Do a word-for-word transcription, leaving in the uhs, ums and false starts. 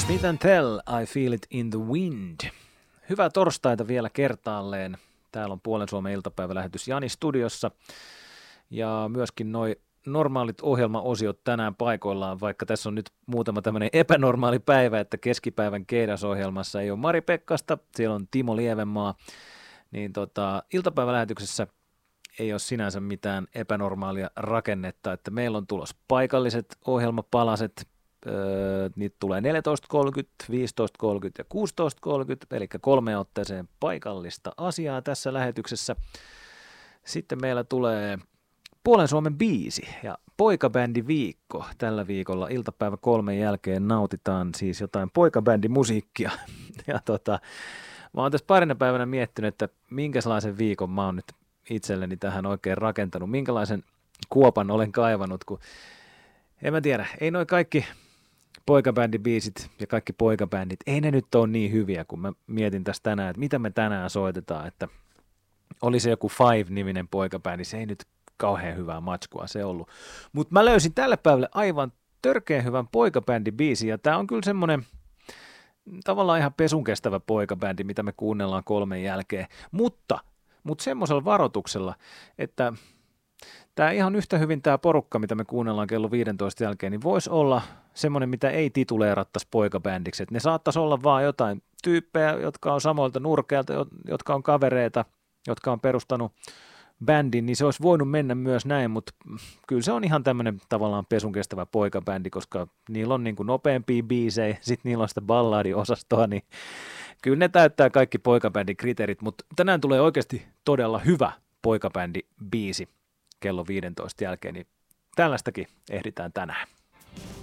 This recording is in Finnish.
Smith and Tell, I Feel It in the Wind. Hyvää torstaita vielä kertaalleen. Täällä on Puolen Suomen iltapäivälähetys Jani studiossa. Ja myöskin noi normaalit ohjelmaosiot tänään paikoillaan, vaikka tässä on nyt muutama tämmöinen epänormaali päivä, että keskipäivän Keidas-ohjelmassa ei ole Mari Pekkasta, siellä on Timo Lievenmaa, niin tota, iltapäivälähetyksessä ei ole sinänsä mitään epänormaalia rakennetta, että meillä on tulos paikalliset ohjelmapalaset, öö, niitä tulee neljätoista kolmekymmentä, viisitoista kolmekymmentä ja kuusitoista kolmekymmentä, eli kolme otteeseen paikallista asiaa tässä lähetyksessä. Sitten meillä tulee Puolen Suomen biisi ja poikabändiviikko. Tällä viikolla iltapäivä kolmen jälkeen nautitaan siis jotain poikabändimusiikkia. Ja tota, mä oon tässä parina päivänä miettinyt, että minkälaisen viikon mä oon nyt itselleni tähän oikein rakentanut, minkälaisen kuopan olen kaivannut, kun en mä tiedä, ei noi kaikki poikabändibiisit ja kaikki poikabändit, ei ne nyt ole niin hyviä, kun mä mietin tässä tänään, että mitä me tänään soitetaan, että oli se joku Five-niminen poikabändi, se ei nyt kauhean hyvää matskua se ollut. Mutta mä löysin tälle päivälle aivan törkeän hyvän poikabändibiisin, ja tää on kyllä semmonen tavallaan ihan pesun kestävä poikabändi, mitä me kuunnellaan kolmen jälkeen, mutta, mutta semmoisella varoituksella, että tämä ihan yhtä hyvin tämä porukka, mitä me kuunnellaan kello viisitoista jälkeen, niin voisi olla semmoinen, mitä ei tituleerattaisi poikabändiksi. Et ne saattaisi olla vaan jotain tyyppejä, jotka on samoilta nurkeilta, jotka on kavereita, jotka on perustanut bändin, niin se olisi voinut mennä myös näin, mutta kyllä se on ihan tämmöinen tavallaan pesun kestävä poikabändi, koska niillä on niin kuin nopeampia biisejä, sitten niillä on sitä balladiosastoa, niin kyllä ne täyttää kaikki poikabändin kriteerit, mutta tänään tulee oikeasti todella hyvä poikabändi-biisi kello viisitoista jälkeen, niin tällaistakin ehditään tänään.